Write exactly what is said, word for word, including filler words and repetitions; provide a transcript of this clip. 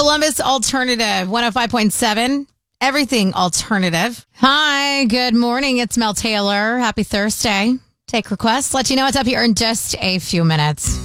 Columbus Alternative, one oh five point seven. Everything alternative. Hi, good morning. It's Mel Taylor. Happy Thursday. Take requests. Let you know what's up here in just a few minutes.